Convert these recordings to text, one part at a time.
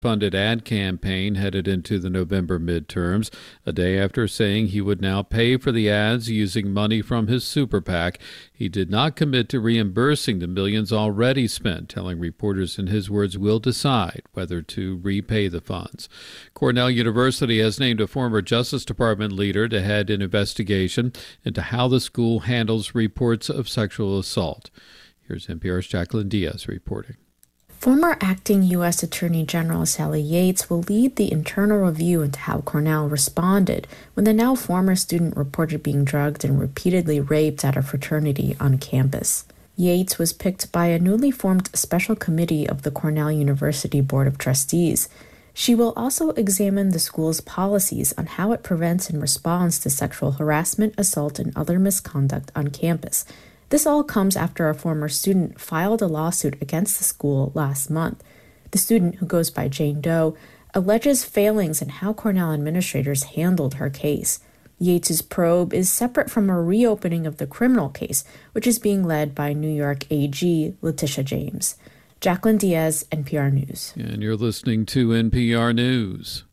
funded ad campaign headed into the November midterms, a day after saying he would now pay for the ads using money from his super PAC. He did not commit to reimbursing the millions already spent, telling reporters, in his words, "We'll decide whether to repay the funds." Cornell University has named a former Justice Department leader to head an investigation into how the school handles reports of sexual assault. Here's NPR's Jacqueline Diaz reporting. Former acting U.S. Attorney General Sally Yates will lead the internal review into how Cornell responded when the now former student reported being drugged and repeatedly raped at a fraternity on campus. Yates was picked by a newly formed special committee of the Cornell University Board of Trustees. She will also examine the school's policies on how it prevents and responds to sexual harassment, assault, and other misconduct on campus. This all comes after a former student filed a lawsuit against the school last month. The student, who goes by Jane Doe, alleges failings in how Cornell administrators handled her case. Yates's probe is separate from a reopening of the criminal case, which is being led by New York AG Letitia James. Jacqueline Diaz, NPR News. And you're listening to NPR News.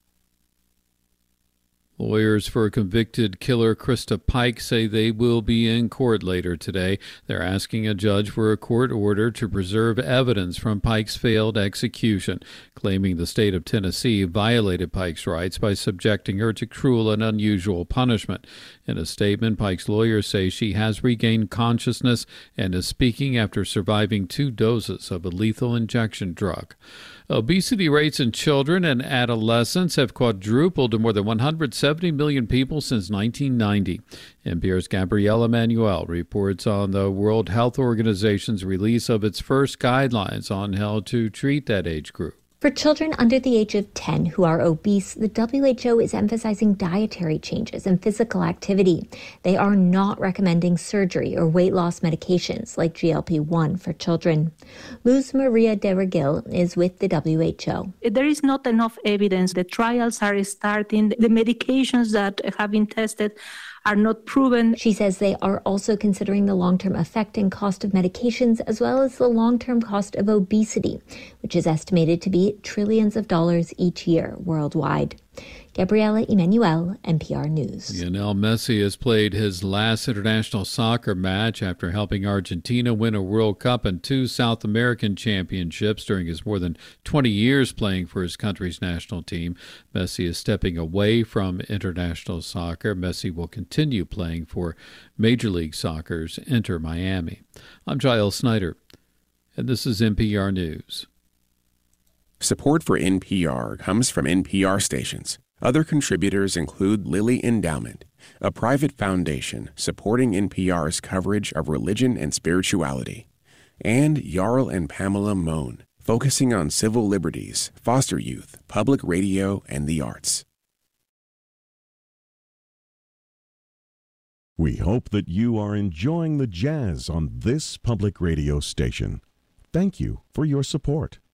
Lawyers for convicted killer Krista Pike say they will be in court later today. They're asking a judge for a court order to preserve evidence from Pike's failed execution, claiming the state of Tennessee violated Pike's rights by subjecting her to cruel and unusual punishment. In a statement, Pike's lawyers say she has regained consciousness and is speaking after surviving 2 doses of a lethal injection drug. Obesity rates in children and adolescents have quadrupled to more than 170 million people since 1990. NPR's Gabriela Manuel reports on the World Health Organization's release of its first guidelines on how to treat that age group. For children under the age of 10 who are obese, the WHO is emphasizing dietary changes and physical activity. They are not recommending surgery or weight loss medications like GLP-1 for children. Luz Maria de Regil is with the WHO. There is not enough evidence. The trials are starting. The medications that have been tested are not proven. She says they are also considering the long-term effect and cost of medications, as well as the long-term cost of obesity, which is estimated to be trillions of dollars each year worldwide. Gabriela Emanuel, NPR News. Lionel Messi has played his last international soccer match after helping Argentina win a World Cup and 2 South American championships during his more than 20 years playing for his country's national team. Messi is stepping away from international soccer. Messi will continue playing for Major League Soccer's Inter Miami. I'm Giles Snyder, and this is NPR News. Support for NPR comes from NPR stations. Other contributors include Lilly Endowment, a private foundation supporting NPR's coverage of religion and spirituality, and Jarl and Pamela Mohn, focusing on civil liberties, foster youth, public radio, and the arts. We hope that you are enjoying the jazz on this public radio station. Thank you for your support.